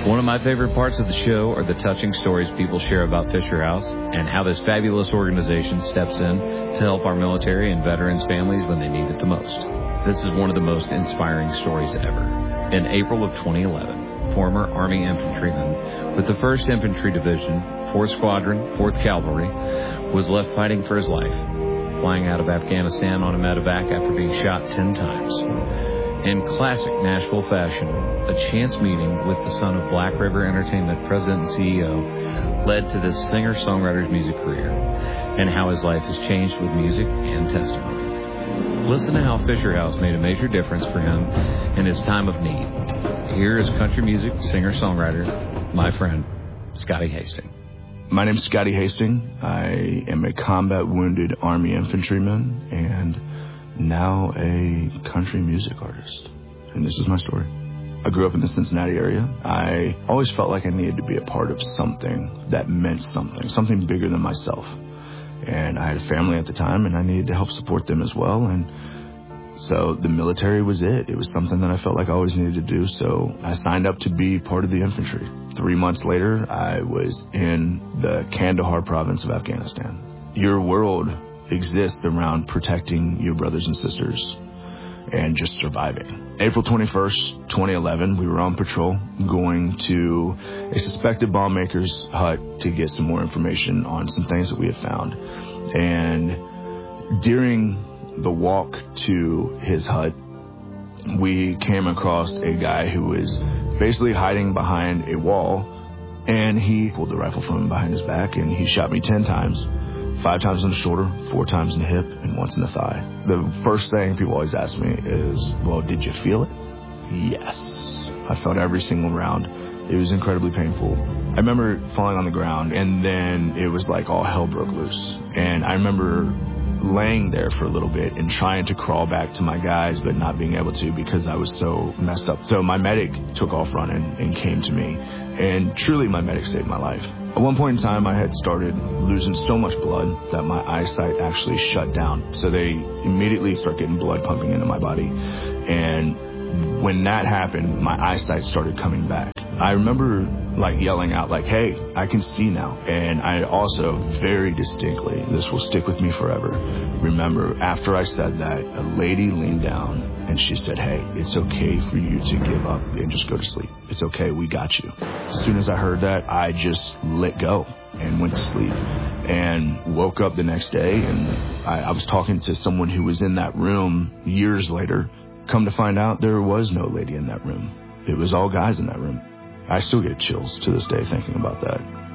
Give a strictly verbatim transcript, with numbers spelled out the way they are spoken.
One of my favorite parts of the show are the touching stories people share about Fisher House and how this fabulous organization steps in to help our military and veterans families when they need it the most. This is one of the most inspiring stories ever. In April of twenty eleven, former Army infantryman with the first Infantry Division, fourth Squadron, fourth Cavalry, was left fighting for his life, flying out of Afghanistan on a medevac after being shot ten times. In classic Nashville fashion, a chance meeting with the son of Black River Entertainment president and C E O led to this singer-songwriter's music career and how his life has changed with music and testimony. Listen to how Fisher House made a major difference for him in his time of need. Here is country music singer-songwriter, my friend, Scotty Hastings. My name's Scotty Hastings. I am a combat-wounded Army infantryman and now a country music artist. And this is my story. I grew up in the Cincinnati area. I always felt like I needed to be a part of something that meant something, something bigger than myself. And I had a family at the time, and I needed to help support them as well. And so the military was it. It was something that I felt like I always needed to do. So I signed up to be part of the infantry. Three months later, I was in the Kandahar province of Afghanistan. Your world exists around protecting your brothers and sisters and just surviving. April twenty-first, twenty eleven, we were on patrol going to a suspected bomb maker's hut to get some more information on some things that we had found. And during the walk to his hut, we came across a guy who was basically hiding behind a wall, and he pulled the rifle from behind his back and he shot me ten times. Five times in the shoulder, four times in the hip, and once in the thigh. The first thing people always ask me is, well, did you feel it? Yes. I felt every single round. It was incredibly painful. I remember falling on the ground, and then it was like all hell broke loose. And I remember laying there for a little bit and trying to crawl back to my guys, but not being able to because I was so messed up. So my medic took off running and came to me. And truly, my medic saved my life. At one point in time, I had started losing so much blood that my eyesight actually shut down. So they immediately start getting blood pumping into my body. And when that happened, my eyesight started coming back. I remember like yelling out like, hey, I can see now. And I also very distinctly, this will stick with me forever, remember after I said that, a lady leaned down and she said, hey, it's okay for you to give up and just go to sleep. It's okay, we got you. As soon as I heard that, I just let go and went to sleep and woke up the next day. And I, I was talking to someone who was in that room years later. Come to find out, there was no lady in that room. It was all guys in that room. I still get chills to this day thinking about that.